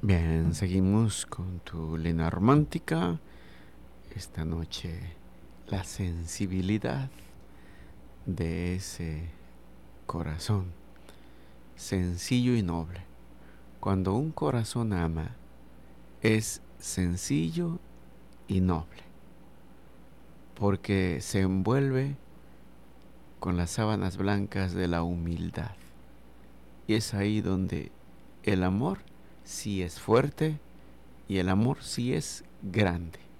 Bien, seguimos con tu línea romántica. Esta noche, la sensibilidad de ese corazón, sencillo y noble. Cuando un corazón ama, es sencillo y noble, porque se envuelve con las sábanas blancas de la humildad. Y es ahí donde el amor sí es fuerte y el amor sí es grande.